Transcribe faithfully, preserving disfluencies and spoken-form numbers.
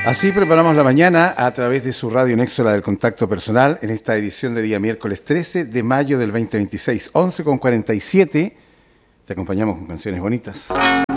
Así preparamos la mañana a través de su radio Nexo, la del contacto personal, en esta edición de día miércoles trece de mayo del veinte veintiséis, once con cuarenta y siete. Te acompañamos con canciones bonitas.